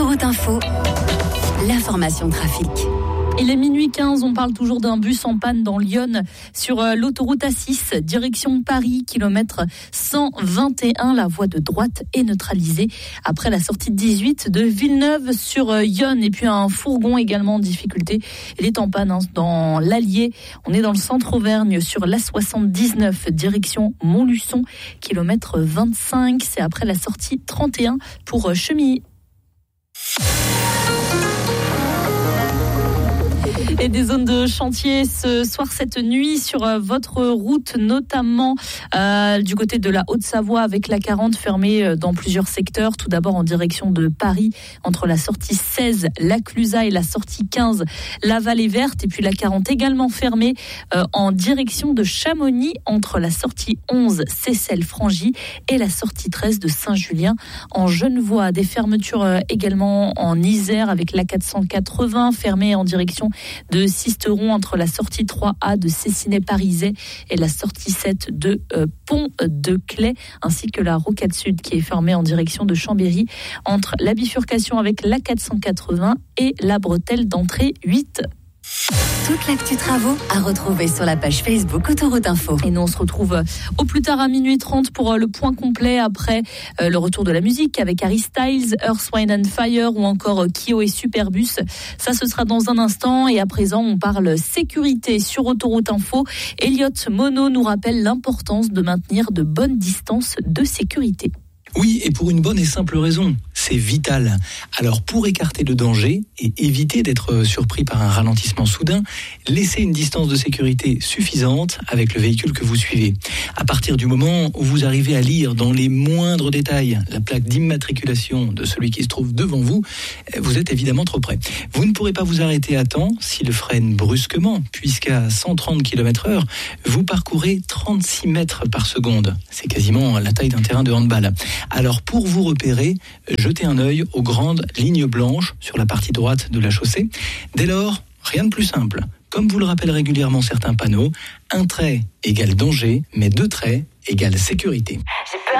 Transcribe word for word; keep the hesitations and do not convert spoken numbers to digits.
Autoroute Info, l'information trafic. Il est minuit quinze, on parle toujours d'un bus en panne dans Lyon sur l'autoroute A six, direction Paris, kilomètre cent vingt et un. La voie de droite est neutralisée après la sortie dix-huit de Villeneuve sur Yonne. Et puis un fourgon également en difficulté. Il est en panne hein, dans l'Allier. On est dans le centre Auvergne sur l'A soixante-dix-neuf, direction Montluçon, kilomètre vingt-cinq. C'est après la sortie trente et un pour Chemillé. Et des zones de chantier ce soir, cette nuit, sur votre route, notamment euh, du côté de la Haute-Savoie, avec la quarante fermée dans plusieurs secteurs. Tout d'abord en direction de Paris, entre la sortie seize, la Clusaz, et la sortie quinze, la Vallée Verte. Et puis la quarante également fermée euh, en direction de Chamonix, entre la sortie onze, Seyssel-Frangy, et la sortie treize de Saint-Julien en Genevois. Des fermetures euh, également en Isère, avec la quatre cent quatre-vingts fermée en direction de Sisteron, entre la sortie trois A de Cessinay-Parisais et la sortie sept de euh, Pont-de-Claix, ainsi que la rocade sud qui est fermée en direction de Chambéry, entre la bifurcation avec la quatre cent quatre-vingts et la bretelle d'entrée huit. Toute l'actu travaux à retrouver sur la page Facebook Autoroute Info. Et nous on se retrouve au plus tard à minuit trente pour le point complet après euh, le retour de la musique avec Harry Styles, Earth, Wind and Fire ou encore Kyo et Superbus. Ça ce sera dans un instant, et à présent on parle sécurité sur Autoroute Info. Elliot Monod nous rappelle l'importance de maintenir de bonnes distances de sécurité. Oui, et pour une bonne et simple raison, c'est vital. Alors pour écarter le danger et éviter d'être surpris par un ralentissement soudain, laissez une distance de sécurité suffisante avec le véhicule que vous suivez. À partir du moment où vous arrivez à lire dans les moindres détails la plaque d'immatriculation de celui qui se trouve devant vous, vous êtes évidemment trop près. Vous ne pourrez pas vous arrêter à temps s'il freine brusquement, puisqu'à cent trente kilomètres heure, vous parcourez trente-six mètres par seconde. C'est quasiment la taille d'un terrain de handball. Alors pour vous repérer, jetez un œil aux grandes lignes blanches sur la partie droite de la chaussée. Dès lors, rien de plus simple. Comme vous le rappellent régulièrement certains panneaux, un trait égale danger, mais deux traits égale sécurité.